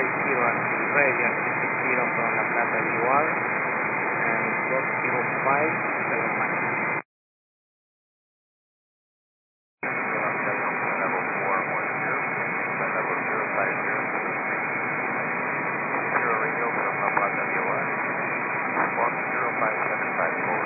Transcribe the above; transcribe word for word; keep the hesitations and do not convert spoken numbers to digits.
five zero at the radial six zero from La Plata Boulevard, and four zero five seven